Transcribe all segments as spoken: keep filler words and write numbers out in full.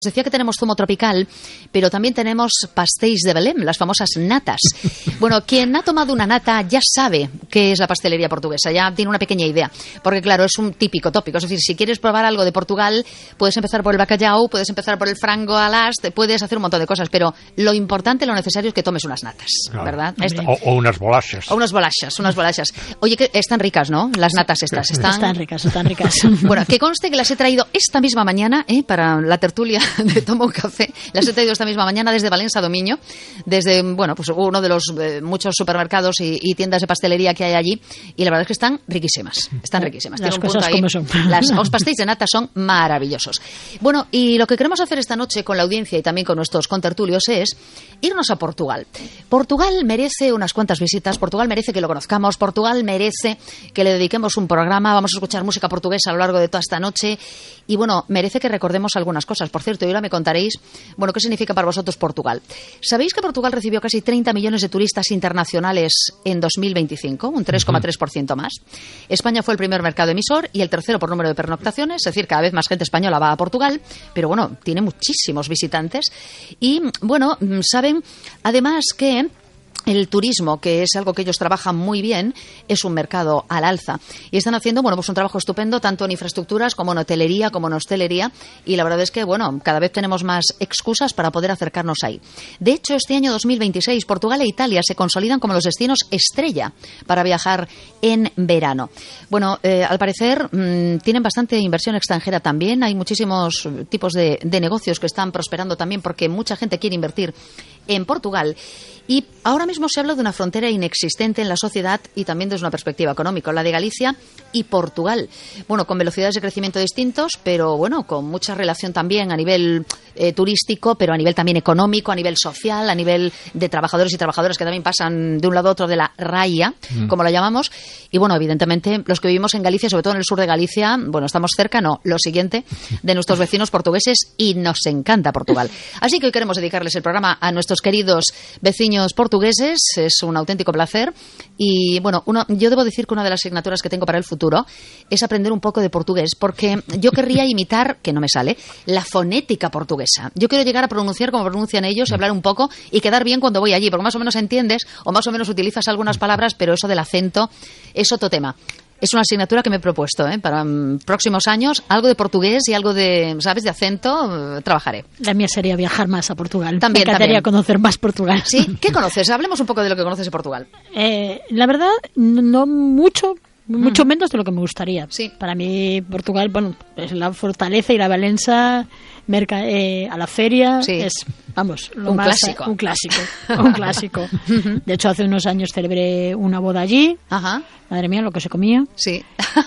Decía que tenemos zumo tropical, pero también tenemos pastéis de Belém, las famosas natas. Bueno, quien ha tomado una nata ya sabe qué es la pastelería portuguesa, ya tiene una pequeña idea, porque claro, es un típico tópico. Es decir, si quieres probar algo de Portugal, puedes empezar por el bacalhau, puedes empezar por el frango alás, puedes hacer un montón de cosas, pero lo importante, lo necesario es que tomes unas natas, claro, ¿verdad? Esto. O, o unas bolachas. O unas bolachas, unas bolachas. Oye, que están ricas, ¿no? Las natas estas. Están, están ricas, están ricas. Bueno, que conste que las he traído esta misma mañana, ¿eh? Para la tertulia de Toma un Café. Las he traído esta misma mañana desde Valencia Domiño, desde, bueno, pues uno de los eh, muchos supermercados y, y tiendas de pastelería que hay allí, y la verdad es que están riquísimas, están riquísimas. Las cosas como son. Las, los pastéis de nata son maravillosos. Bueno, y lo que queremos hacer esta noche con la audiencia y también con nuestros contertulios es irnos a Portugal. Portugal merece unas cuantas visitas, Portugal merece que lo conozcamos, Portugal merece que le dediquemos un programa, vamos a escuchar música portuguesa a lo largo de toda esta noche, y bueno, merece que recordemos algunas cosas. Por cierto, y ahora me contaréis, bueno, ¿qué significa para vosotros Portugal? ¿Sabéis que Portugal recibió casi treinta millones de turistas internacionales en dos mil veinticinco? Un tres coma tres por ciento más. España fue el primer mercado emisor y el tercero por número de pernoctaciones, es decir, cada vez más gente española va a Portugal, pero bueno, tiene muchísimos visitantes. Y bueno, saben además que el turismo, que es algo que ellos trabajan muy bien, es un mercado al alza. Y están haciendo, bueno, pues un trabajo estupendo, tanto en infraestructuras como en hotelería, como en hostelería. Y la verdad es que, bueno, cada vez tenemos más excusas para poder acercarnos ahí. De hecho, este año dos mil veintiséis, Portugal e Italia se consolidan como los destinos estrella para viajar en verano. Bueno, eh, al parecer mmm, tienen bastante inversión extranjera también. Hay muchísimos tipos de, de negocios que están prosperando también porque mucha gente quiere invertir en Portugal. Y ahora mismo se habla de una frontera inexistente en la sociedad y también desde una perspectiva económica, la de Galicia y Portugal. Bueno, con velocidades de crecimiento distintos, pero bueno, con mucha relación también a nivel eh, turístico, pero a nivel también económico, a nivel social, a nivel de trabajadores y trabajadoras que también pasan de un lado a otro de la raya, mm. como la llamamos. Y bueno, evidentemente, los que vivimos en Galicia, sobre todo en el sur de Galicia, bueno, estamos cerca, no, lo siguiente, de nuestros vecinos portugueses, y nos encanta Portugal. Así que hoy queremos dedicarles el programa a nuestros queridos vecinos portugueses, es un auténtico placer. Y bueno, uno, yo debo decir que una de las asignaturas que tengo para el futuro es aprender un poco de portugués, porque yo querría imitar, que no me sale, la fonética portuguesa. Yo quiero llegar a pronunciar como pronuncian ellos, hablar un poco y quedar bien cuando voy allí, porque más o menos entiendes o más o menos utilizas algunas palabras, pero eso del acento es otro tema. Es una asignatura que me he propuesto, ¿eh? Para um, próximos años, algo de portugués y algo de, ¿sabes?, de acento, uh, trabajaré. La mía sería viajar más a Portugal. También, me encantaría también. conocer más Portugal. ¿Sí? ¿Qué conoces? Hablemos un poco de lo que conoces de Portugal. Eh, la verdad, no mucho, mucho mm. menos de lo que me gustaría. Sí. Para mí, Portugal, bueno, es la fortaleza y la Valença, merca, eh, a la feria, sí. es, vamos, lo un más, clásico. Un clásico, un clásico. De hecho, hace unos años celebré una boda allí. Ajá. Madre mía, lo que se comía. Sí.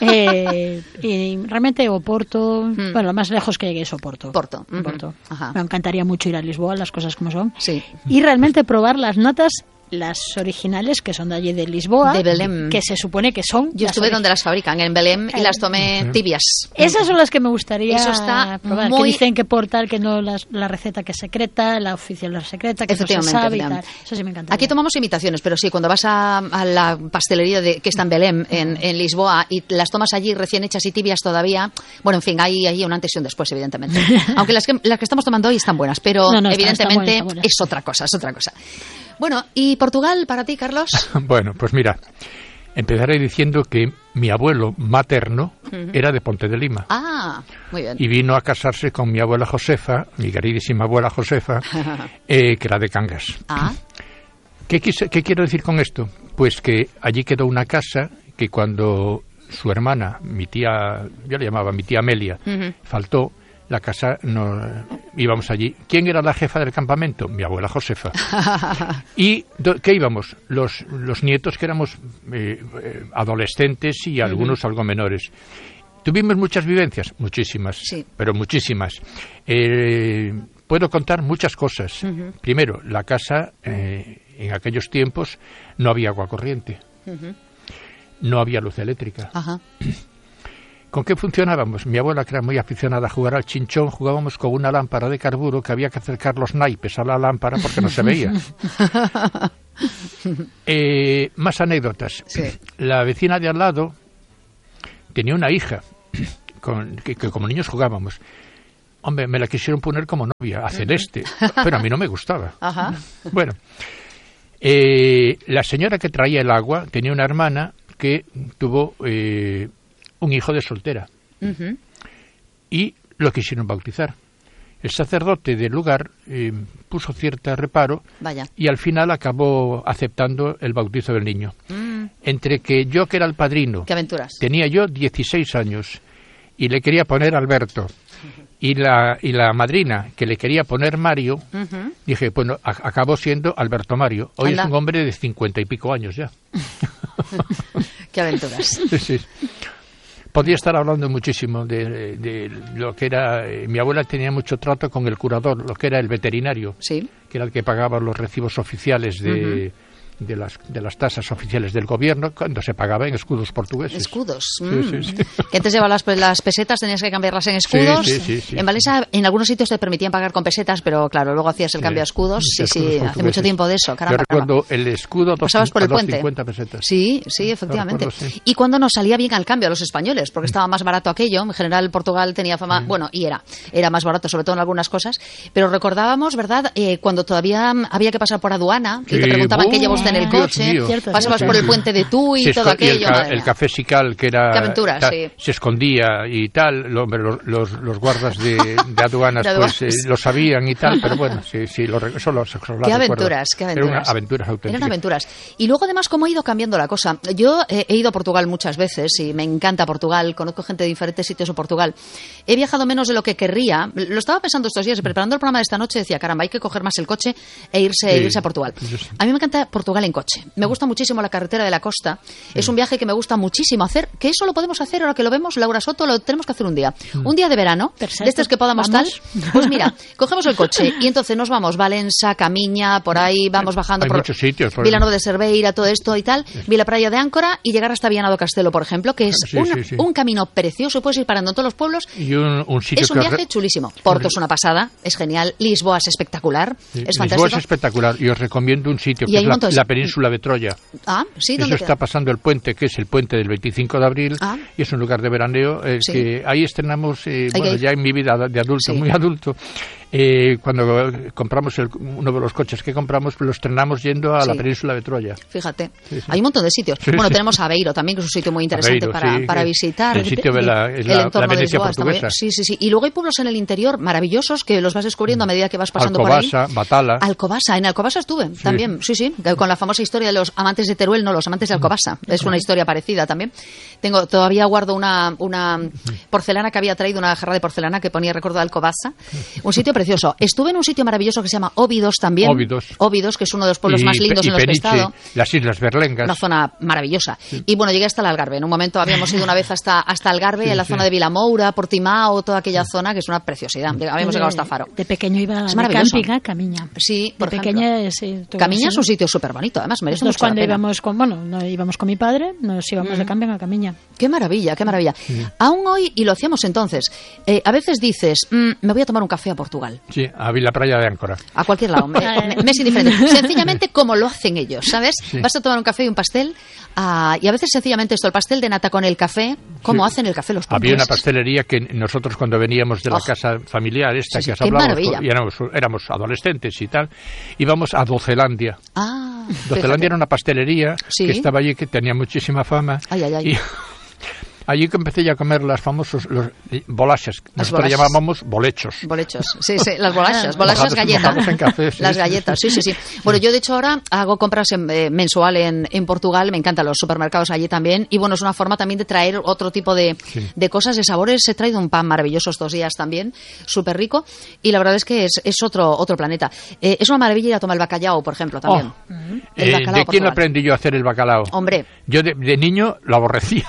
Eh, y realmente Oporto, mm. bueno, lo más lejos que llegué es Oporto. Porto. Uh-huh. Porto. Ajá. Me encantaría mucho ir a Lisboa, las cosas como son. Sí. Y realmente probar las natas, las originales, que son de allí de Lisboa. De Belém. Que se supone que son. Yo estuve donde las fabrican, en Belém, y las tomé tibias. Esas son las que me gustaría Eso está probar. Muy... Que dicen que por tal, que no las, la receta que es secreta, la oficial es secreta, que no se sabe y tal. Eso sí me encanta. Aquí tomamos imitaciones, pero sí, cuando vas a, a la pastelería de, que está en Belém, en, en Lisboa, y las tomas allí recién hechas y tibias todavía, bueno, en fin, hay, hay un antes y un después, evidentemente. Aunque las que, las que estamos tomando hoy están buenas, pero no, no, evidentemente está, está buena, está buena. Es otra cosa, es otra cosa. Bueno, ¿y Portugal para ti, Carlos? Bueno, pues mira, empezaré diciendo que mi abuelo materno uh-huh. era de Ponte de Lima. Ah, muy bien. Y vino a casarse con mi abuela Josefa, mi queridísima abuela Josefa, eh, que era de Cangas. Ah. ¿Qué, quise, ¿Qué quiero decir con esto? Pues que allí quedó una casa que cuando su hermana, mi tía, yo le llamaba mi tía Amelia, uh-huh. faltó, la casa, no íbamos allí. ¿Quién era la jefa del campamento? Mi abuela Josefa. ¿Y do, qué íbamos? Los, los nietos que éramos eh, eh, adolescentes y algunos uh-huh. algo menores. ¿Tuvimos muchas vivencias? Muchísimas, sí. pero muchísimas. Eh, puedo contar muchas cosas. Uh-huh. Primero, la casa, eh, en aquellos tiempos, no había agua corriente. Uh-huh. No había luz eléctrica. Ajá. ¿Con qué funcionábamos? Mi abuela, que era muy aficionada a jugar al chinchón, jugábamos con una lámpara de carburo que había que acercar los naipes a la lámpara porque no se veía. eh, más anécdotas. Sí. La vecina de al lado tenía una hija con, que, que como niños jugábamos. Hombre, me la quisieron poner como novia, a Celeste, pero a mí no me gustaba. Ajá. Bueno, eh, la señora que traía el agua tenía una hermana que tuvo eh, un hijo de soltera. Uh-huh. Y lo quisieron bautizar. El sacerdote del lugar eh, puso cierto reparo. Vaya. Y al final acabó aceptando el bautizo del niño. Mm. Entre que yo, que era el padrino, ¿qué aventuras? Tenía yo dieciséis años y le quería poner Alberto, uh-huh. y la y la madrina, que le quería poner Mario, uh-huh. dije, bueno, a- acabó siendo Alberto Mario. Hoy Anda. Es un hombre de cincuenta y pico años ya. ¿Qué aventuras? Sí, sí. Podría estar hablando muchísimo de, de lo que era... Eh, mi abuela tenía mucho trato con el curador, lo que era el veterinario, sí. que era el que pagaba los recibos oficiales de... Uh-huh. De las, de las tasas oficiales del gobierno cuando se pagaba en escudos portugueses. Escudos. Sí, mm. sí, sí. Que antes llevaba las, las pesetas, tenías que cambiarlas en escudos. Sí, sí, sí, sí. En Valencia, en algunos sitios te permitían pagar con pesetas, pero claro, luego hacías el cambio a escudos. Sí, sí, sí, hace mucho tiempo de eso. Caramba, Yo recuerdo caramba. el escudo pasabas por el puente. cincuenta pesetas. Sí, sí, efectivamente. Recuerdo, sí. Y cuando nos salía bien al cambio a los españoles, porque estaba más barato aquello. En general, Portugal tenía fama, sí. bueno, y era, era más barato, sobre todo en algunas cosas. Pero recordábamos, ¿verdad? Eh, cuando todavía había que pasar por aduana, que sí. te preguntaban uh, qué lleva usted en el coche. Cierto, pasabas cierto. Por el puente de Tú y se todo aquello. Y el, ca- el café Sical, que era... Qué aventuras, ta, sí. Se escondía y tal. Lo, los, los, los guardas de, de aduanas, de aduanas. pues eh, lo sabían y tal, pero bueno, sí, sí, lo, eso lo, eso lo Qué aventuras, qué aventuras. Eran aventuras auténticas. Eran aventuras. Y luego, además, cómo ha ido cambiando la cosa. Yo eh, he ido a Portugal muchas veces y me encanta Portugal. Conozco gente de diferentes sitios de Portugal. He viajado menos de lo que querría. Lo estaba pensando estos días y preparando el programa de esta noche decía, caramba, hay que coger más el coche e irse, sí, irse a Portugal. Sí. A mí me encanta Portugal en coche. Me gusta muchísimo la carretera de la costa. Sí. Es un viaje que me gusta muchísimo hacer, que eso lo podemos hacer ahora que lo vemos, Laura Soto, lo tenemos que hacer un día. Mm. Un día de verano, perfecto. De estos que podamos ¿Vamos? Tal. Pues mira, cogemos el coche y entonces nos vamos Valença, Camiña, por ahí vamos bajando Hay por muchos sitios, por Vilanova de Cerveira, todo esto y tal, sí. Vila Praia de Áncora y llegar hasta Viana do Castelo, por ejemplo, que es sí, una, sí, sí. un camino precioso, puedes ir parando en todos los pueblos. Y un, un sitio es un que viaje re... chulísimo. Porto es una pasada, es genial. Lisboa es espectacular, sí. es fantástico. Lisboa es espectacular y os recomiendo un sitio que es la, la península de Troya. Ah, sí, ¿dónde Eso queda? Está pasando el puente, que es el puente del veinticinco de abril, ah. y es un lugar de veraneo eh, sí. que ahí estrenamos, eh, bueno, que... ya en mi vida de adulto, sí. muy adulto, eh, cuando compramos el, uno de los coches que compramos, lo estrenamos yendo a sí. la península de Troya. Fíjate, sí, sí. hay un montón de sitios. Sí, bueno, sí. tenemos Aveiro también, que es un sitio muy interesante Aveiro, para, sí, para visitar. El sitio de la, es la, el entorno la Venecia de Lisboa, portuguesa. Sí, sí, sí. Y luego hay pueblos en el interior maravillosos que los vas descubriendo a medida que vas pasando Alcobasa, por ahí. Batala. Alcobasa, en Alcobasa estuve sí. también, sí, sí, con la famosa historia de los amantes de Teruel, no, los amantes de Alcobasa. Es una historia parecida también. Tengo, todavía guardo una, una porcelana que había traído, una jarra de porcelana que ponía recuerdo de Alcobasa. Un sitio precioso. Estuve en un sitio maravilloso que se llama Óbidos también. Óbidos. Óbidos, que es uno de los pueblos y, más lindos y en los Peniche, que he estado. Las Islas Berlengas. Una zona maravillosa. Sí. Y bueno, llegué hasta el Algarve. En un momento habíamos ido una vez hasta, hasta Algarve, sí, en la sí. zona de Vilamoura, Portimao, toda aquella sí. zona, que es una preciosidad. Habíamos llegado hasta Faro. De pequeño iba es de camping a Camiña. Sí, por de pequeña, sí. Camiña es un sitio súper bonito, además merece mucho cuando la pena. íbamos con, bueno, no, íbamos con mi padre, nos íbamos mm. de camping a Camiña. Qué maravilla, qué maravilla. Sí. Aún hoy, y lo hacíamos entonces, eh, a veces dices, mmm, me voy a tomar un café a Portugal. Sí, a Vila Praia de Áncora. A cualquier lado, me, me, me es indiferente. Sencillamente como lo hacen ellos, ¿sabes? Sí. Vas a tomar un café y un pastel, uh, y a veces sencillamente esto, el pastel de nata con el café, ¿cómo sí. hacen el café los portugueses? Había una pastelería que nosotros cuando veníamos de la oh. casa familiar esta sí, sí, que os hablamos, y éramos, éramos adolescentes y tal, íbamos a Docelandia. Ah, Docelandia era una pastelería ¿Sí? que estaba allí, que tenía muchísima fama. Ay, ay, ay. Y allí que empecé ya a comer las famosos los bolachas, nosotros llamábamos bolechos. Bolechos, sí, sí, las bolachas, bolachas galletas. En café, sí. Las galletas, sí, sí, sí. Bueno, yo de hecho ahora hago compras en, eh, mensual en, en Portugal, me encantan los supermercados allí también, y bueno, es una forma también de traer otro tipo de, sí. de cosas, de sabores. He traído un pan maravilloso estos días también, súper rico, y la verdad es que es, es otro otro planeta. Eh, es una maravilla ir a tomar el bacalao, por ejemplo, también. Oh. El bacalao, eh, ¿De quién aprendí yo a hacer el bacalao? Hombre. Yo de, de niño lo aborrecía.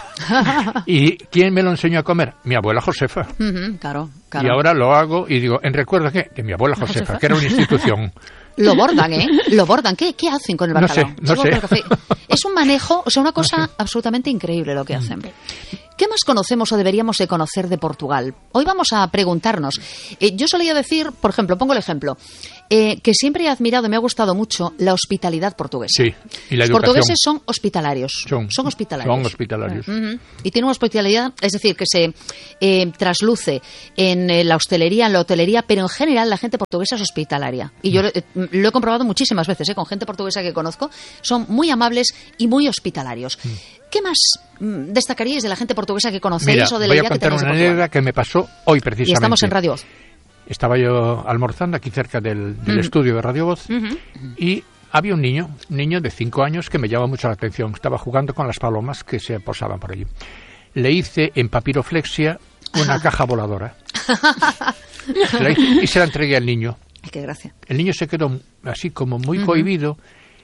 ¿Y quién me lo enseñó a comer? Mi abuela Josefa. Uh-huh, claro, claro. Y ahora lo hago y digo, ¿en recuerdo qué? De mi abuela Josefa, ¿Josefa? Que era una institución. Lo bordan, ¿eh? Lo bordan. ¿Qué, qué hacen con el bacalao? No sé, no sé. Es un manejo, o sea, una cosa no sé. absolutamente increíble lo que hacen. ¿Qué más conocemos o deberíamos de conocer de Portugal? Hoy vamos a preguntarnos. Eh, yo solía decir, por ejemplo, pongo el ejemplo, eh, que siempre he admirado, me ha gustado mucho la hospitalidad portuguesa. Sí, y la educación. Los portugueses son hospitalarios. Son, son hospitalarios. Son hospitalarios. Uh-huh. Y tienen una hospitalidad, es decir, que se eh, trasluce en eh, la hostelería, en la hotelería, pero en general la gente portuguesa es hospitalaria. Y yo eh, lo he comprobado muchísimas veces, eh, con gente portuguesa que conozco. Son muy amables y muy hospitalarios. Mm. ¿Qué más mm, destacaríais de la gente portuguesa que conocéis? Mira, o de la voy idea a contar que una anécdota que me pasó hoy precisamente. Y estamos en Radio Voz. Estaba yo almorzando aquí cerca del, del uh-huh. estudio de Radio Voz uh-huh. y había un niño, un niño de cinco años que me llamó mucho la atención. Estaba jugando con las palomas que se posaban por allí. Le hice en papiroflexia una caja voladora. Se la hice y se la entregué al niño. Ay, qué gracia. El niño se quedó así como muy uh-huh. cohibido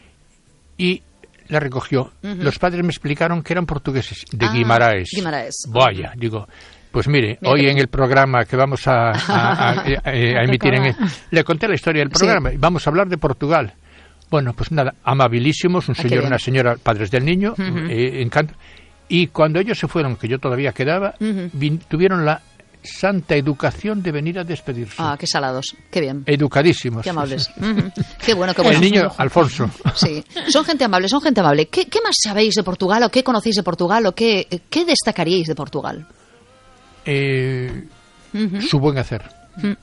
y la recogió. Uh-huh. Los padres me explicaron que eran portugueses, de ah, Guimaraes. Guimaraes. Vaya, digo, pues mire, mira hoy en el programa que vamos a, a, a, a, a emitir, en el, le conté la historia del programa, sí. Vamos a hablar de Portugal. Bueno, pues nada, amabilísimos, un señor y una señora, padres del niño, uh-huh. eh, encanto. Y cuando ellos se fueron, que yo todavía quedaba, uh-huh. vin, tuvieron la santa educación de venir a despedirse. Ah, qué salados, qué bien. Educadísimos. Qué amables. Uh-huh. Qué bueno, qué bueno. El niño Alfonso. Sí, son gente amable, son gente amable. ¿Qué, qué más sabéis de Portugal o qué conocéis de Portugal o qué, qué destacaríais de Portugal? Eh, uh-huh. Su buen hacer. Uh-huh.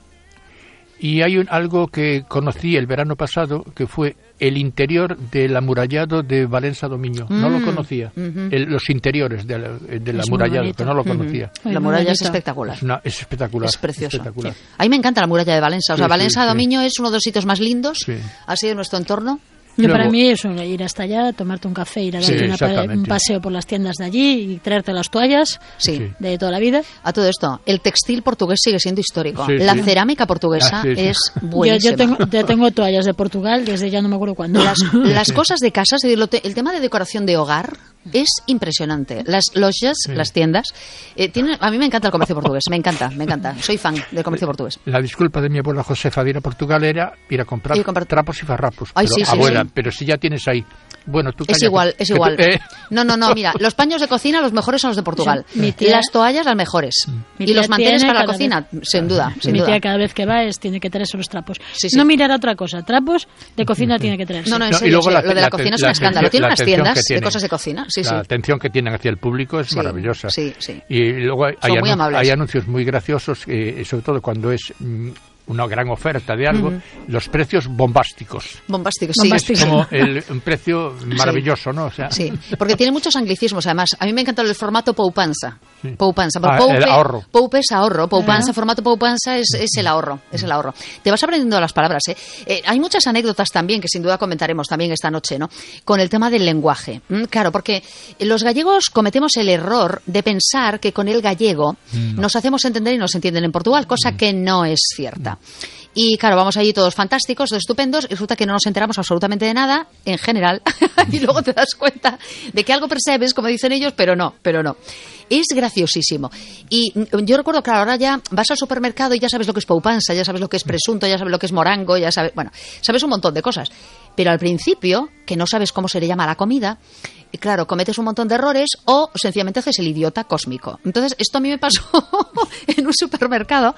Y hay un, algo que conocí el verano pasado, que fue el interior del amurallado de Valença do Minho. Mm. No lo conocía. Uh-huh. El, los interiores del de de amurallado, que no lo conocía. Uh-huh. La muralla es espectacular. Es, una, es espectacular. Es preciosa. Espectacular. Sí. A mí me encanta la muralla de Valença. O sea, sí, Valença sí, do sí. Minho es uno de los sitios más lindos, sí. así de nuestro entorno. Yo Luego, para mí eso, ir hasta allá, tomarte un café, ir a darte sí, una, un paseo por las tiendas de allí y traerte las toallas sí. de toda la vida. A todo esto, el textil portugués sigue siendo histórico. Sí, la sí. cerámica portuguesa ah, sí, sí. es buenísima. Yo, yo, tengo, yo tengo toallas de Portugal desde ya no me acuerdo cuándo. Las, las cosas de casa, es decir, el tema de decoración de hogar es impresionante. Las lojas, sí. las tiendas, eh, tienen, a mí me encanta el comercio portugués, me encanta, me encanta. Soy fan del comercio portugués. La disculpa de mi abuela Josefa de ir a Portugal era ir a comprar, ir a comprar... trapos y farrapos. Ay, pero, sí, sí, abuela, sí. pero si ya tienes ahí... Bueno, tú es igual, es igual. Tú, eh. No, no, no, mira, los paños de cocina los mejores son los de Portugal. Sí. Tía, las toallas las mejores. Y los manteles para la cocina, vez, sin duda, sin mi duda. tía cada vez que va es, tiene que traerse los trapos. Sí, sí. No mirar otra cosa, trapos de cocina tiene que traerse. No, no, en no, serio, y luego sí, la, lo de la, la cocina la, es un escándalo. La tiene unas tiendas tienen, de cosas de cocina. Sí, la sí. atención que tienen hacia el público es sí, maravillosa. Sí, sí. Y luego hay, Son muy anun- hay anuncios muy graciosos, eh, sobre todo cuando es... Mm, una gran oferta de algo, uh-huh. los precios bombásticos. Bombásticos, sí. Bombásticos. Es como el, un precio maravilloso, sí. ¿no? O sea, sí, porque tiene muchos anglicismos, además. A mí me encanta el formato poupanza. Sí. Poupanza. Ah, poupe, el ahorro. Poupe es ahorro. Poupanza, uh-huh. formato poupanza es, es el uh-huh. ahorro. Es el ahorro. Te vas aprendiendo las palabras, ¿eh? Eh, Hay muchas anécdotas también que sin duda comentaremos también esta noche, ¿no? Con el tema del lenguaje. ¿Mm? Claro, porque los gallegos cometemos el error de pensar que con el gallego no. nos hacemos entender y nos entienden en Portugal, cosa uh-huh. que no es cierta. Y claro, vamos allí todos fantásticos, todos estupendos, y resulta que no nos enteramos absolutamente de nada, en general, y luego te das cuenta de que algo percibes, como dicen ellos, pero no, pero no. Es graciosísimo. Y yo recuerdo, claro, ahora ya vas al supermercado y ya sabes lo que es poupanza, ya sabes lo que es presunto, ya sabes lo que es morango, ya sabes, bueno, sabes un montón de cosas. Pero al principio, que no sabes cómo se le llama a la comida, y claro, cometes un montón de errores o sencillamente haces el idiota cósmico. Entonces, esto a mí me pasó en un supermercado.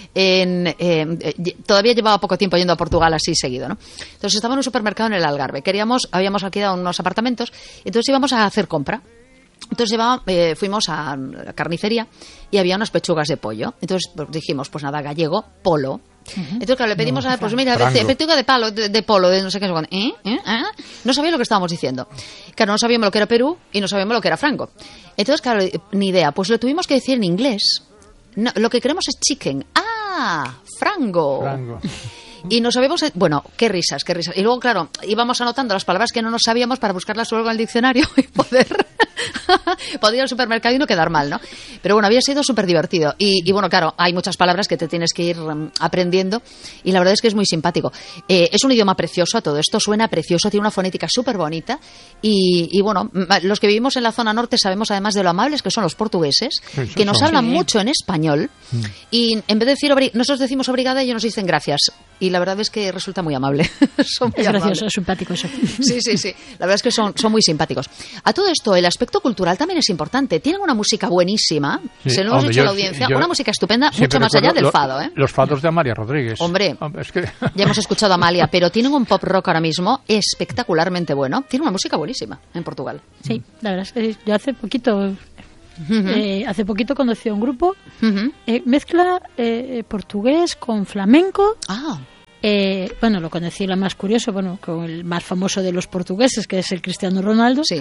En, eh, todavía llevaba poco tiempo yendo a Portugal así seguido, ¿no? Entonces estaba en un supermercado en el Algarve. Queríamos, habíamos alquilado unos apartamentos, entonces íbamos a hacer compra. Entonces llevaba, eh, fuimos a la carnicería y había unas pechugas de pollo. Entonces pues, dijimos, pues nada, gallego, polo. Uh-huh. Entonces, claro, le pedimos no, a pues mira, frango. pechuga de palo, de, de polo, de no sé qué. ¿Eh? ¿Eh? ¿Eh? No sabía lo que estábamos diciendo. Claro, no sabíamos lo que era Perú y no sabíamos lo que era frango. Entonces, claro, ni idea. Pues lo tuvimos que decir en inglés. No, lo que queremos es chicken. ¡Ah! Frango. Frango. Y nos sabíamos, bueno, qué risas, qué risas. Y luego, claro, íbamos anotando las palabras que no nos sabíamos para buscarlas luego en el diccionario y poder, poder ir al supermercado y no quedar mal, ¿no? Pero bueno, había sido súper divertido. Y, y bueno, claro, hay muchas palabras que te tienes que ir um, aprendiendo y la verdad es que es muy simpático. Eh, es un idioma precioso, todo esto suena precioso, tiene una fonética súper bonita y, y bueno, los que vivimos en la zona norte sabemos además de lo amables que son los portugueses, sí, que nos son. hablan sí. mucho en español mm. y en vez de decir, obri- nosotros decimos obrigada, ellos nos dicen gracias. Y la verdad es que resulta muy amable. son muy es gracioso, amables. es simpático eso. Sí, sí, sí. La verdad es que son, son muy simpáticos. A todo esto, el aspecto aspecto cultural también es importante. Tienen una música buenísima, sí, se lo hemos dicho a la audiencia, yo, una música estupenda, mucho más allá del lo, fado. ¿eh? Los fados de Amalia Rodríguez. Hombre, hombre es que... ya hemos escuchado a Amalia, pero tienen un pop rock ahora mismo espectacularmente bueno. Tienen una música buenísima en Portugal. Sí, la verdad es que sí. Yo hace poquito... Uh-huh. Eh, hace poquito conocí a un grupo, uh-huh. eh, mezcla eh, portugués con flamenco. Ah. Eh, bueno, lo conocí, lo más curioso, bueno, con el más famoso de los portugueses, que es el Cristiano Ronaldo. Sí.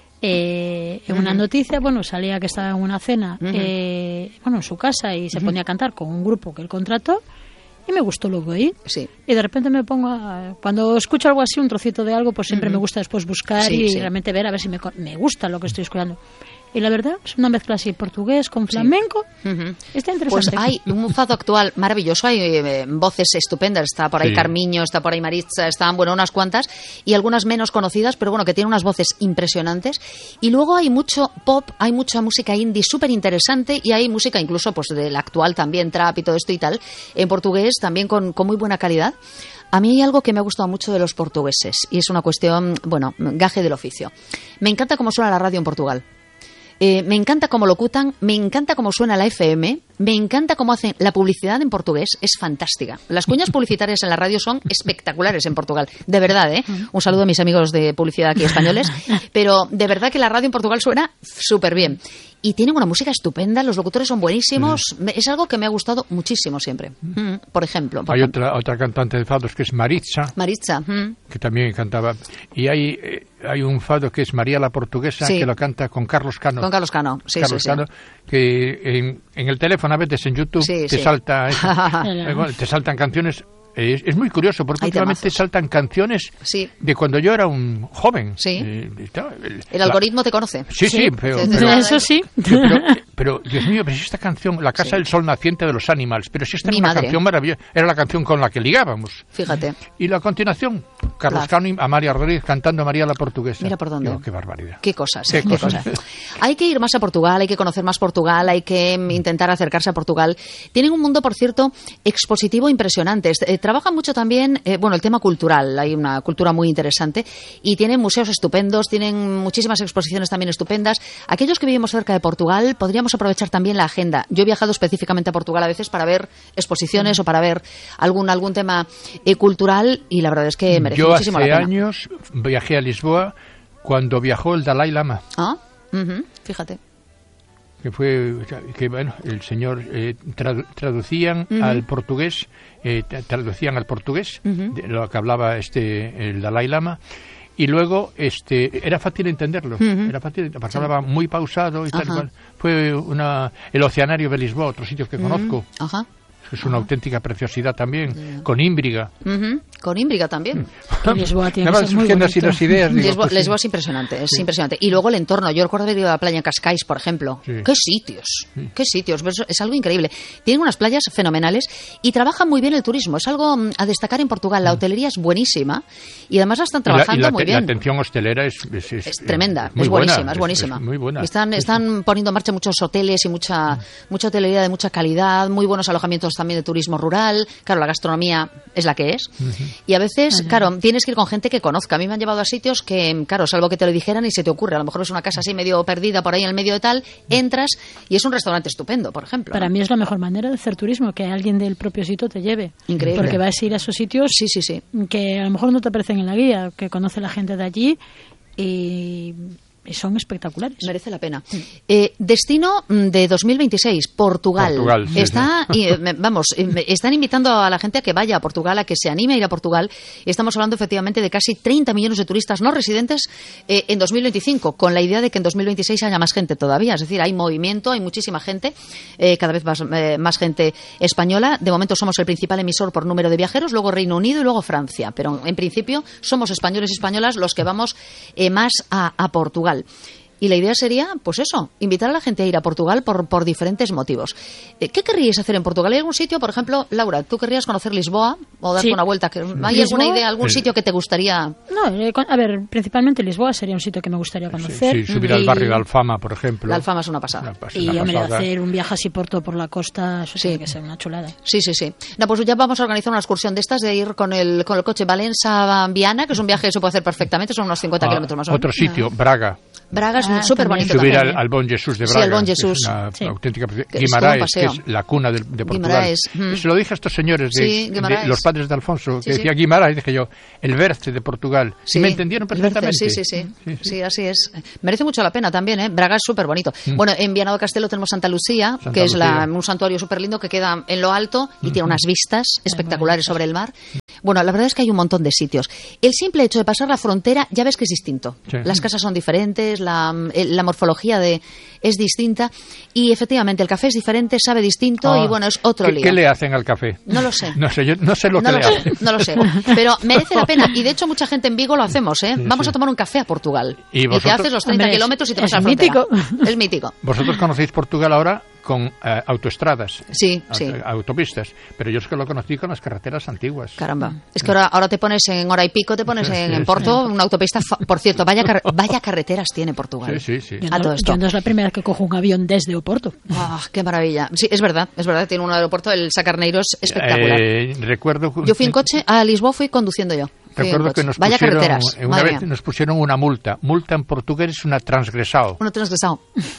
Eh, en uh-huh. una noticia, bueno, salía que estaba en una cena, uh-huh. eh, bueno, en su casa y se uh-huh. ponía a cantar con un grupo que él contrató. Y me gustó lo que oí. Sí. Y de repente me pongo a... Cuando escucho algo así, un trocito de algo, pues siempre uh-huh. me gusta después buscar sí, y sí. realmente ver a ver si me, me gusta lo que estoy escuchando. Y la verdad, es una mezcla así, portugués con flamenco. Sí. Uh-huh. Está interesante. Pues hay un fado actual maravilloso, hay eh, voces estupendas. Está por ahí sí. Carmiño, está por ahí Maritza, están, bueno, unas cuantas. Y algunas menos conocidas, pero bueno, que tienen unas voces impresionantes. Y luego hay mucho pop, hay mucha música indie súper interesante. Y hay música incluso, pues, del actual también, trap y todo esto y tal. En portugués también con, con muy buena calidad. A mí hay algo que me ha gustado mucho de los portugueses. Y es una cuestión, bueno, gaje del oficio. Me encanta cómo suena la radio en Portugal. Eh, me encanta cómo locutan, me encanta cómo suena la F M, me encanta cómo hacen la publicidad en portugués, es fantástica. Las cuñas publicitarias en la radio son espectaculares en Portugal, de verdad, ¿eh? Un saludo a mis amigos de publicidad aquí españoles, pero de verdad que la radio en Portugal suena súper bien. Y tienen una música estupenda, los locutores son buenísimos, mm. es algo que me ha gustado muchísimo siempre. Mm. Por ejemplo. Por hay ejemplo. Otra, otra cantante de fados que es Maritza. Maritza. Mm. Que también cantaba. Y hay, eh, hay un fado que es María la Portuguesa, sí. que lo canta con Carlos Cano. Con Carlos Cano, sí, Carlos sí, Cano, sí. que en, en el teléfono a veces en YouTube sí, te sí. salta eso, te saltan canciones. Es, es muy curioso porque últimamente saltan canciones sí. de cuando yo era un joven. Sí. Eh, el, el algoritmo la... te conoce. Sí, sí, sí pero, pero eso sí. Pero, pero, Dios mío, pero si esta canción, La Casa sí. del Sol Naciente de los Animals, pero si esta era una madre. canción maravillosa, era la canción con la que ligábamos. Fíjate. Y la continuación, Carlos Cano y Amalia Rodríguez cantando María la Portuguesa. Mira por dónde. Digo, qué barbaridad. Qué cosas. Qué, qué cosas. cosas. Hay que ir más a Portugal, hay que conocer más Portugal, hay que intentar acercarse a Portugal. Tienen un mundo, por cierto, expositivo impresionante. Eh, trabajan mucho también Eh, bueno, el tema cultural, hay una cultura muy interesante y tienen museos estupendos, tienen muchísimas exposiciones también estupendas. Aquellos que vivimos cerca de Portugal podríamos aprovechar también la agenda. Yo he viajado específicamente a Portugal a veces para ver exposiciones o para ver algún algún tema eh, cultural y la verdad es que merece Yo muchísimo la pena. Yo hace años viajé a Lisboa cuando viajó el Dalai Lama. Ah, uh-huh, fíjate. Que fue que bueno el señor eh, tradu- traducían uh-huh. al portugués eh, traducían al portugués uh-huh. de lo que hablaba este el Dalai Lama y luego este era fácil entenderlo uh-huh. era fácil porque hablaba sí. muy pausado y tal uh-huh. cual. Fue una el Oceanario de Lisboa, otro sitio que uh-huh. conozco. Ajá. Es una uh-huh. auténtica preciosidad también, yeah. con Ímbriga. Uh-huh. Con Ímbriga también. Lisboa tiene que ser muy bonito. Las ideas, digo, Lisboa, pues, Lisboa es impresionante, es sí. impresionante. Y luego el entorno. Yo recuerdo haber ido a la playa en Cascais, por ejemplo. Sí. ¡Qué sitios! Sí. ¡Qué sitios! Es algo increíble. Tienen unas playas fenomenales y trabajan muy bien el turismo. Es algo a destacar en Portugal. La hotelería es buenísima y además la están trabajando y la, y la, muy bien. La atención hostelera es... Es, es, es tremenda, es, es buena, buenísima, es buenísima. Es, es muy buena. Están, están poniendo en marcha muchos hoteles y mucha, mucha hotelería de mucha calidad, muy buenos alojamientos también de turismo rural. Claro, la gastronomía es la que es. Uh-huh. Y a veces, uh-huh. claro, tienes que ir con gente que conozca. A mí me han llevado a sitios que, claro, salvo que te lo dijeran y se te ocurre. A lo mejor es una casa así medio perdida por ahí en el medio de tal, entras y es un restaurante estupendo, por ejemplo. Para ¿no? mí es la mejor manera de hacer turismo, que alguien del propio sitio te lleve. Increíble. Porque vas a ir a esos sitios sí, sí, sí. que a lo mejor no te aparecen en la guía, que conoce la gente de allí y... Y son espectaculares. Merece la pena. Eh, destino de dos mil veintiséis, Portugal. Portugal sí, Está, sí. Y, vamos, están invitando a la gente a que vaya a Portugal, a que se anime a ir a Portugal. Estamos hablando efectivamente de casi treinta millones de turistas no residentes eh, en dos mil veinticinco, con la idea de que en dos mil veintiséis haya más gente todavía. Es decir, hay movimiento, hay muchísima gente, eh, cada vez más, eh, más gente española. De momento somos el principal emisor por número de viajeros, luego Reino Unido y luego Francia. Pero en principio somos españoles y españolas los que vamos eh, más a, a Portugal. Y la idea sería, pues eso, invitar a la gente a ir a Portugal por, por diferentes motivos. ¿Qué querríais hacer en Portugal? ¿Hay algún sitio, por ejemplo, Laura, tú querrías conocer Lisboa o darte sí. una vuelta? ¿Hay Lisboa? alguna idea, algún sí. sitio que te gustaría? No, a ver, principalmente Lisboa sería un sitio que me gustaría conocer. Sí, sí subir y... al barrio de Alfama, por ejemplo. La Alfama es una pasada. Una pas- y una hombre, pasada. hacer un viaje así por todo por la costa, eso sí. tiene que ser una chulada. Sí, sí, sí. No, pues ya vamos a organizar una excursión de estas, de ir con el, con el coche Valença-Viana, que es un viaje que se puede hacer perfectamente, son unos cincuenta ah, kilómetros más o menos. Otro sitio, no. Braga. Braga es Ah, súper también. bonito. Subir también, al, ¿eh? al Bon Jesús de Sí, Braga. al Bon Jesús. Es una Sí. auténtica... Que es todo un Guimaraes, que paseo. es la cuna de, de Portugal. Guimaraes, mm. Se lo dije a estos señores de, Sí, de Guimaraes. los padres de Alfonso, que Sí, sí. decía Guimaraes, dije yo, el Berce de Portugal. Sí, y me entendieron el Berce, perfectamente. Sí, sí, sí, Sí, sí. sí, así es. Merece mucho la pena también, ¿eh? Braga es súper bonito. Mm. Bueno, en Viana do Castelo tenemos Santa Lucía, Santa que es la, Lucía. un santuario súper lindo que queda en lo alto y tiene unas vistas espectaculares sobre el mar. Bueno, la verdad es que hay un montón de sitios. El simple hecho de pasar la frontera, ya ves que es distinto. Sí. Las casas son diferentes, la, la morfología de es distinta y efectivamente el café es diferente, sabe distinto Ah, y bueno, es otro ¿qué, lío. ¿Qué le hacen al café? No lo sé. No sé, yo no sé lo no que lo le sé, hacen. no lo sé, pero merece la pena y de hecho mucha gente en Vigo lo hacemos, ¿eh? Sí, Vamos sí. a tomar un café a Portugal ¿Y y, te vosotros? haces los treinta Hombre, kilómetros y te es vas a la frontera. mítico. Es mítico. Vosotros conocéis Portugal ahora con eh, autoestradas, Sí, aut- sí. autopistas, pero yo es que lo conocí con las carreteras antiguas. Caramba. Es que ahora, ahora te pones en hora y pico, te pones en, en Porto, una autopista. fa- Por cierto, vaya, car- vaya carreteras tiene Portugal. Sí, sí, sí. Yo A no, todo esto. yo no es la primera vez que cojo un avión desde Oporto. Ah, qué maravilla. Sí, es verdad, es verdad. Tiene un aeropuerto, el Sacarneiros, espectacular. Eh, recuerdo Yo fui en coche a Lisboa, fui conduciendo yo. Fui en Recuerdo coche. que nos Vaya pusieron, carreteras. eh, una madre vez mía. nos pusieron una multa. Multa en portugués es una transgresado. Uno transgresado.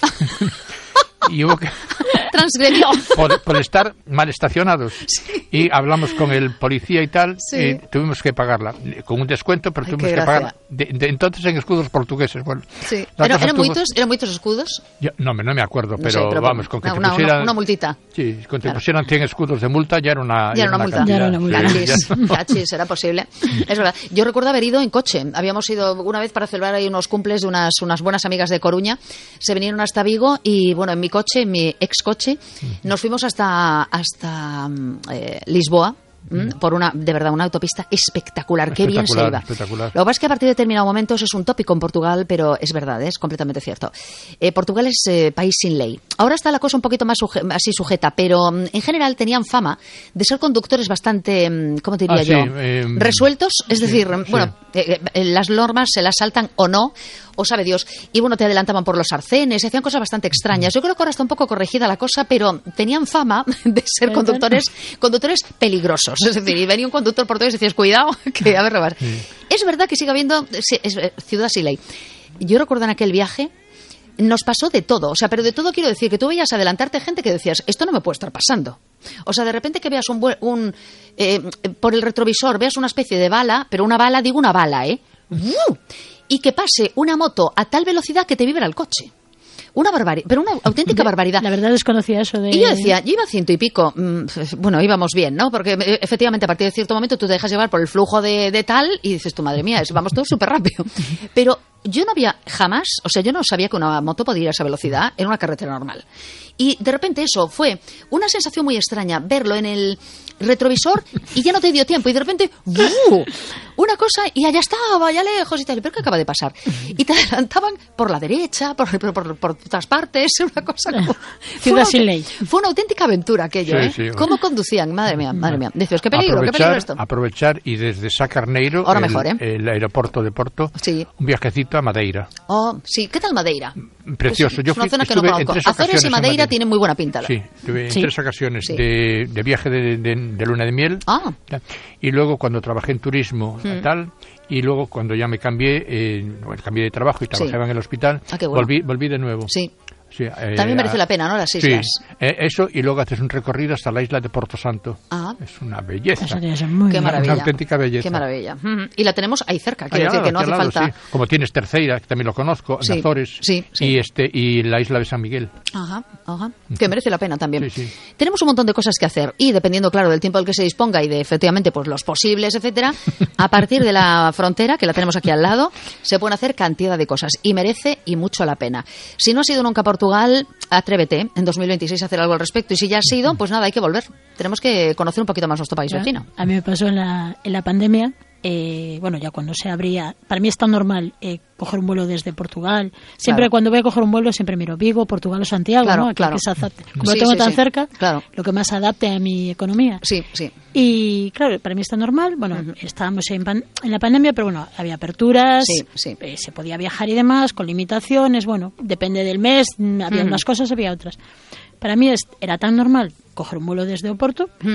Y hubo que, Transgredió. por, por estar mal estacionados. Y hablamos con el policía y tal, Sí. y tuvimos que pagarla. Con un descuento, pero Ay, tuvimos qué que gracia. pagarla. De, de entonces en escudos portugueses. Bueno, Sí. la ¿Eran, cosa eran estuvo- muitos, ¿Eran muchos escudos? Yo- no, me- no me acuerdo, No pero, sé, pero vamos, con que una, te una- pusieran... una multita. Sí, con que te Claro. pusieran cien escudos de multa ya era una, Ya era una multa. cantidad. Ya era una multa. Sí, Cachis, ya. cachis, era posible. Es verdad. Yo recuerdo haber ido en coche. Habíamos ido una vez para celebrar ahí unos cumples de unas, unas buenas amigas de Coruña. Se vinieron hasta Vigo y, bueno, en mi coche, en mi ex coche, nos fuimos hasta, hasta mm, eh, Lisboa. ¿m? Por una, de verdad, una autopista espectacular, qué bien se Espectacular, iba. espectacular. Lo que pasa es que a partir de determinados momentos es un tópico en Portugal, pero es verdad, es completamente cierto. Eh, Portugal es eh, país sin ley. Ahora está la cosa un poquito más suje- así sujeta, pero mm, en general tenían fama de ser conductores bastante, mm, ¿cómo te diría Ah, yo? sí, eh, Resueltos, es sí, decir, sí. bueno, eh, eh, las normas se las saltan o no, o sabe Dios. Y bueno, te adelantaban por los arcenes, hacían cosas bastante extrañas. Yo creo que ahora está un poco corregida la cosa, pero tenían fama de ser Pero conductores, conductores peligrosos. Es decir, y venía un conductor portugués y decías, cuidado, que a ver, robar. Es verdad que sigue habiendo sí, es, eh, ciudad sin ley. Yo recuerdo en aquel viaje, nos pasó de todo, o sea, pero de todo quiero decir que tú veías adelantarte gente que decías, esto no me puede estar pasando. O sea, de repente que veas un, buen- un eh, por el retrovisor, veas una especie de bala, pero una bala, digo una bala, ¿eh? ¡Uh! Y que pase una moto a tal velocidad que te vibra el coche. Una barbaridad, pero una auténtica barbaridad. La verdad desconocía eso de... Y yo decía, yo iba a ciento y pico, mm, bueno, íbamos bien, ¿no? Porque eh, efectivamente a partir de cierto momento tú te dejas llevar por el flujo de, de tal y dices, tu madre mía, es- vamos todos súper rápido. Pero yo no había jamás, o sea, yo no sabía que una moto podía ir a esa velocidad en una carretera normal. Y de repente eso fue una sensación muy extraña, verlo en el retrovisor y ya no te dio tiempo y de repente ¡bu! Una cosa y allá estaba, allá lejos y tal, pero ¿qué acaba de pasar? Y te adelantaban por la derecha, por, por, por, por otras partes, una cosa como... Fue Ciudad una, sin aut- ley. Fue una auténtica aventura aquello, Sí, ¿eh? sí, ¿Cómo conducían? Madre mía, madre mía. Dices, qué peligro, qué peligro aprovechar, esto. aprovechar y desde Sacarneiro, Ahora el, mejor, ¿eh? el aeropuerto de Porto, Sí. un viajecito a Madeira. Oh, sí, ¿qué tal Madeira? Precioso. Es, Yo es una fui- zona que no estuve en conozco. tres Azores ocasiones y en Madeira Madeira. tienen muy buena pinta. Sí, estuve en Sí. tres ocasiones Sí. de, de viaje de, de- de luna de miel. Ah. Y luego cuando trabajé en turismo, tal, y luego cuando ya me cambié, eh, bueno, cambié de trabajo y trabajaba Sí. en el hospital, Ah, qué bueno. volví, volví de nuevo. Sí. Sí, eh, También merece a- la pena, ¿no? Las Sí, islas. eh, eso y luego haces un recorrido hasta la isla de Porto Santo. Ah. Es una belleza. Eso debe ser muy Qué bien. maravilla. Una auténtica belleza. Qué maravilla. Ujú. Y la tenemos ahí cerca, Ahí quiero al decir lado, que no aquí hace al lado, falta... sí. Como tienes Terceira, que también lo conozco, en Sí, Azores, sí, sí. y este y la isla de San Miguel. Ajá, ajá. Que merece la pena también. Sí, sí. Tenemos un montón de cosas que hacer y dependiendo, claro, del tiempo del que se disponga y de efectivamente pues los posibles, etcétera, a partir de la frontera, que la tenemos aquí al lado, se pueden hacer cantidad de cosas y merece y mucho la pena. Si no has ido nunca a Portugal, atrévete en dos mil veintiséis a hacer algo al respecto y si ya has ido, pues nada, hay que volver. Tenemos que conocer un poquito más nuestro país vecino. A mí me pasó en la, en la pandemia, eh, bueno, ya cuando se abría, para mí es tan normal eh, coger un vuelo desde Portugal. Siempre Claro. cuando voy a coger un vuelo siempre miro Vigo, Portugal o Santiago, Claro, ¿no? Aquí claro. que se adapte. Como Sí, lo tengo sí, tan sí. cerca, Claro. lo que más se adapte a mi economía. Sí, sí. Y claro, para mí está normal. Bueno, estábamos en, pan- en la pandemia, pero bueno, había aperturas, Sí, sí. eh, se podía viajar y demás, con limitaciones. Bueno, depende del mes, mm, había Ujú. unas cosas, había otras. Para mí es- era tan normal coger un vuelo desde Oporto. Mm.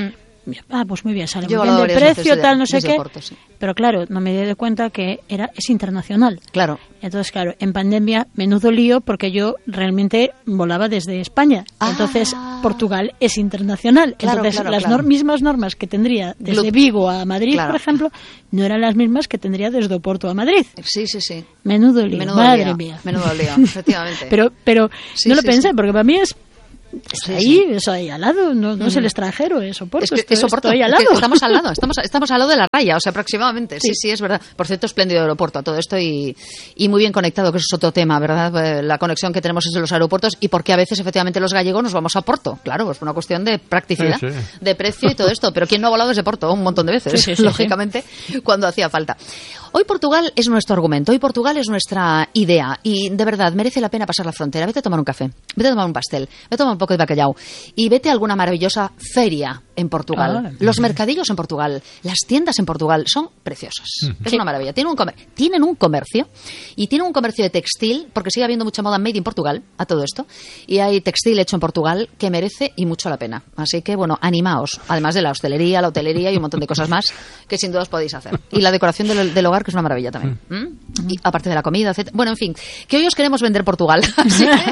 ah, pues muy bien, sale Yo muy bien de precio, de, tal, no sé qué. Porto, sí. Pero claro, no me di cuenta que era es internacional. Claro. Entonces, claro, en pandemia, menudo lío, porque yo realmente volaba desde España. Ah. Entonces, Portugal es internacional. Claro, Entonces, claro, las claro. Nor- mismas normas que tendría desde Glup. Vigo a Madrid, Claro. por ejemplo, no eran las mismas que tendría desde Oporto a Madrid. Sí, sí, sí. Menudo lío, Menudo madre lío. mía. Menudo lío, efectivamente. Pero, pero Sí, no lo sí, pensé, sí. porque para mí es... Está Sí, ahí, sí. eso ahí al lado, no, no es el extranjero, es Oporto, Es que estoy, es Oporto, estoy al es que lado. estamos al lado, estamos, estamos al lado de la raya, o sea, aproximadamente. Sí, sí, Sí. es verdad. Por cierto, espléndido aeropuerto, todo esto y, y muy bien conectado, que eso es otro tema, ¿verdad? Eh, La conexión que tenemos entre los aeropuertos y por qué a veces, efectivamente, los gallegos nos vamos a Porto. Claro, es una cuestión de practicidad, Sí, sí. de precio y todo esto. Pero ¿quién no ha volado desde Porto? Un montón de veces, Sí, sí, sí, lógicamente, cuando hacía falta. Hoy Portugal es nuestro argumento, hoy Portugal es nuestra idea y de verdad merece la pena pasar la frontera. Vete a tomar un café, vete a tomar un pastel, vete a tomar un poco de bacalhau y vete a alguna maravillosa feria en Portugal. Ah. Los mercadillos en Portugal, las tiendas en Portugal son preciosas. Es Sí. una maravilla. Tienen un, comer- tienen un comercio y tienen un comercio de textil porque sigue habiendo mucha moda made in Portugal a todo esto y hay textil hecho en Portugal que merece y mucho la pena. Así que bueno, animaos, además de la hostelería, la hotelería y un montón de cosas más que sin duda os podéis hacer. Y la decoración del, del hogar que es una maravilla también. ¿Mm? Y aparte de la comida, etcétera. Bueno, en fin, que hoy os queremos vender Portugal. Así que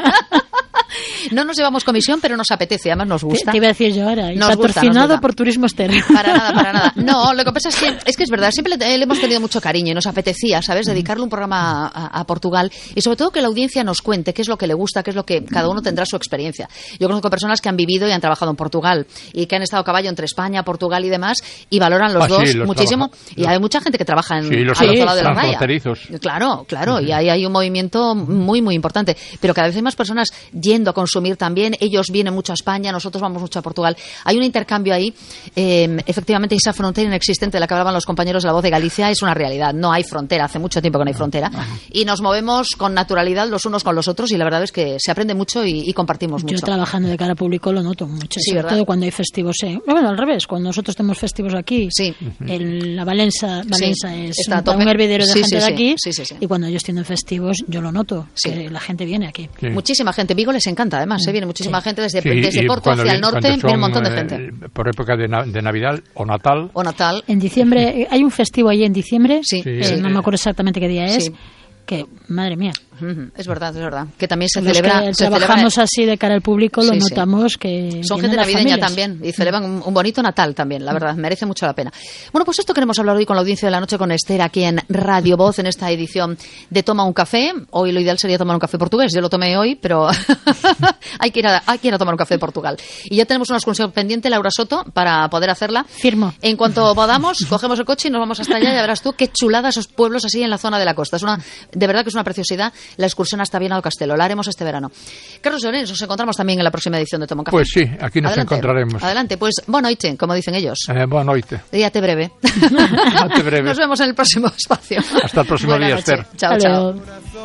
no nos llevamos comisión, pero nos apetece, además nos Te, gusta. te iba a decir yo ahora, y Nos gusta, patrocinado nos gusta. por Turismo Ester. Para nada, para nada. No, lo que pasa es que es, que es verdad, siempre le, le hemos tenido mucho cariño y nos apetecía, ¿sabes? Dedicarle un programa a, a, a Portugal y sobre todo que la audiencia nos cuente qué es lo que le gusta, qué es lo que cada uno tendrá su experiencia. Yo conozco personas que han vivido y han trabajado en Portugal y que han estado a caballo entre España, Portugal y demás y valoran los Ah, dos sí, los muchísimo. trabaja- Y hay mucha gente que trabaja en, Sí, los al otro lado de la raya. transfronterizos. Claro, claro, y ahí hay un movimiento muy, muy importante. Pero cada vez hay más personas yendo a consumir también. Ellos vienen mucho a España, nosotros vamos mucho a Portugal. Hay un intercambio ahí. Eh, efectivamente, esa frontera inexistente de la que hablaban los compañeros de La Voz de Galicia es una realidad. No hay frontera, hace mucho tiempo que no hay frontera. Y nos movemos con naturalidad los unos con los otros y la verdad es que se aprende mucho y, y compartimos Yo mucho. trabajando de cara a público lo noto mucho, Sí, sobre ¿verdad? todo cuando hay festivos. Eh. Bueno, al revés, cuando nosotros tenemos festivos aquí, Sí. el- la Valenza, Valenza Sí, es está a un, tope. un hervidero de Sí, gente sí, de sí. aquí, Sí, sí, sí. y cuando ellos tienen festivos yo lo noto, Sí. que la gente viene aquí. Sí. Muchísima gente. Vigo les encanta, además. ¿eh? Viene muchísima Sí. gente desde, Sí, desde y Porto cuando hacia el viene- norte. cuando Viene un montón de son, gente. eh, por época de, na- de Navidad o Natal. O Natal. En diciembre, eh, hay un festivo ahí en diciembre, Sí, Sí. eh, sí. no me acuerdo exactamente qué día es, Sí. que, madre mía, Ujú, es verdad, es verdad. Que también se los celebra. que se trabajamos celebra- así de cara al público lo Sí, sí. notamos que Son vienen gente las navideña familias. también y celebran un, un bonito Natal también, la verdad, merece mucho la pena. Bueno, pues esto queremos hablar hoy con la audiencia de la noche con Esther aquí en Radio Voz en esta edición de Toma un Café. Hoy lo ideal sería tomar un café portugués, yo lo tomé hoy, pero hay, que ir a, hay que ir a tomar un café de Portugal. Y ya tenemos una excursión pendiente, Laura Soto, para poder hacerla. Firmo. En cuanto podamos, cogemos el coche y nos vamos hasta allá y ya verás tú qué chulada esos pueblos así en la zona de la costa. Es una, de verdad que es una preciosidad la excursión hasta Viana do Castelo. La haremos este verano. Carlos Llorens, nos encontramos también en la próxima edición de Toma un Café. Pues sí, aquí nos Adelante. encontraremos. Adelante, pues boa noite, como dicen ellos. Eh, boa noite. Díate breve. Díate breve. Nos vemos en el próximo espacio. Hasta el próximo Buena día, noche. Esther. Chao, Hasta chao. luego.